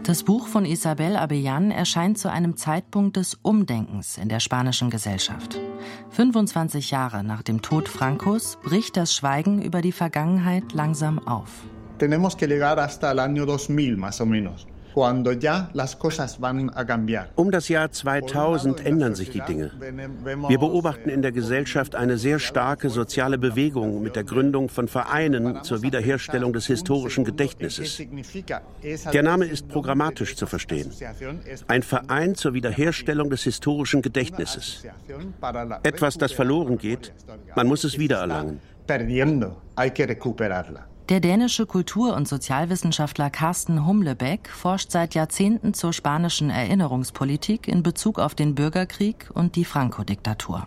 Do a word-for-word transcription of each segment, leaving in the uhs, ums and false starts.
Das Buch von Isabel Abellán erscheint zu einem Zeitpunkt des Umdenkens in der spanischen Gesellschaft. fünfundzwanzig Jahre nach dem Tod Francos bricht das Schweigen über die Vergangenheit langsam auf. Tenemos que llegar hasta el año dos mil, más o menos. Um das Jahr zweitausend ändern sich die Dinge. Wir beobachten in der Gesellschaft eine sehr starke soziale Bewegung mit der Gründung von Vereinen zur Wiederherstellung des historischen Gedächtnisses. Der Name ist programmatisch zu verstehen. Ein Verein zur Wiederherstellung des historischen Gedächtnisses. Etwas, das verloren geht, man muss es wiedererlangen. Der dänische Kultur- und Sozialwissenschaftler Carsten Humlebeck forscht seit Jahrzehnten zur spanischen Erinnerungspolitik in Bezug auf den Bürgerkrieg und die Franco-Diktatur.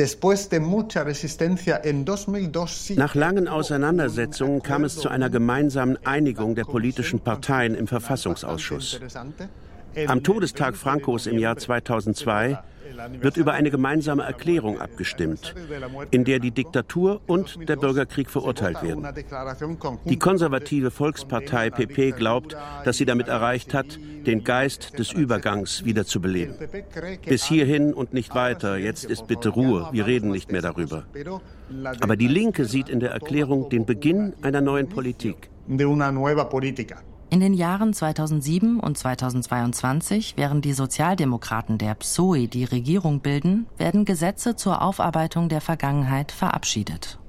Nach langen Auseinandersetzungen kam es zu einer gemeinsamen Einigung der politischen Parteien im Verfassungsausschuss. Am Todestag Francos im Jahr zweitausendzwei wird über eine gemeinsame Erklärung abgestimmt, in der die Diktatur und der Bürgerkrieg verurteilt werden. Die konservative Volkspartei P P glaubt, dass sie damit erreicht hat, den Geist des Übergangs wiederzubeleben. Bis hierhin und nicht weiter, jetzt ist bitte Ruhe, wir reden nicht mehr darüber. Aber die Linke sieht in der Erklärung den Beginn einer neuen Politik. In den Jahren zweitausendsieben und zweitausendzweiundzwanzig, während die Sozialdemokraten der P S O E die Regierung bilden, werden Gesetze zur Aufarbeitung der Vergangenheit verabschiedet.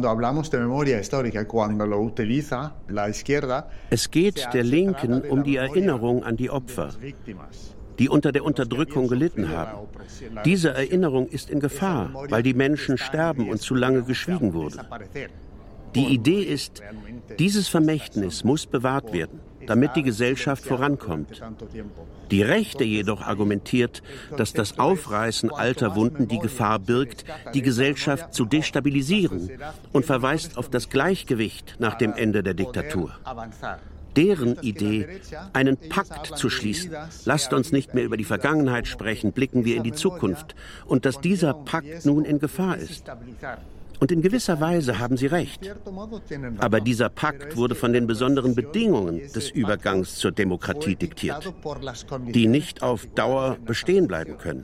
Es geht der Linken um die Erinnerung an die Opfer, die unter der Unterdrückung gelitten haben. Diese Erinnerung ist in Gefahr, weil die Menschen sterben und zu lange geschwiegen wurde. Die Idee ist, dieses Vermächtnis muss bewahrt werden, damit die Gesellschaft vorankommt. Die Rechte jedoch argumentiert, dass das Aufreißen alter Wunden die Gefahr birgt, die Gesellschaft zu destabilisieren und verweist auf das Gleichgewicht nach dem Ende der Diktatur. Deren Idee, einen Pakt zu schließen, lasst uns nicht mehr über die Vergangenheit sprechen, blicken wir in die Zukunft, und dass dieser Pakt nun in Gefahr ist. Und in gewisser Weise haben Sie recht. Aber dieser Pakt wurde von den besonderen Bedingungen des Übergangs zur Demokratie diktiert, die nicht auf Dauer bestehen bleiben können.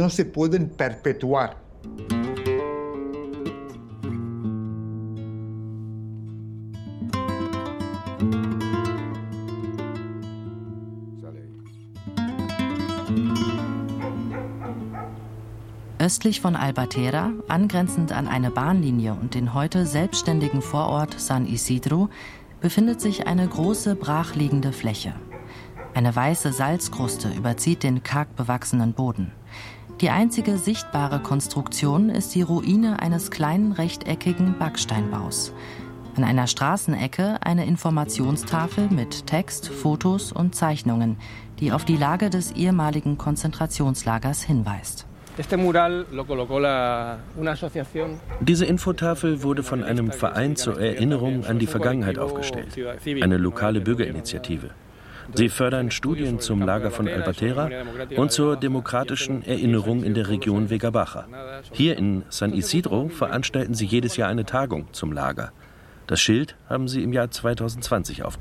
Östlich von Albatera, angrenzend an eine Bahnlinie und den heute selbstständigen Vorort San Isidro, befindet sich eine große brachliegende Fläche. Eine weiße Salzkruste überzieht den karg bewachsenen Boden. Die einzige sichtbare Konstruktion ist die Ruine eines kleinen rechteckigen Backsteinbaus. An einer Straßenecke eine Informationstafel mit Text, Fotos und Zeichnungen, die auf die Lage des ehemaligen Konzentrationslagers hinweist. Diese Infotafel wurde von einem Verein zur Erinnerung an die Vergangenheit aufgestellt, eine lokale Bürgerinitiative. Sie fördern Studien zum Lager von Albatera und zur demokratischen Erinnerung in der Region Vega Baja. Hier in San Isidro veranstalten sie jedes Jahr eine Tagung zum Lager. Das Schild haben sie im Jahr zweitausendzwanzig aufgestellt.